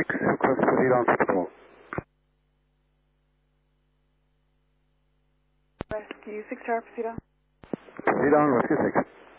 request proceed on patrol. Rescue 6 Tower, proceed on. Proceed on, rescue 6.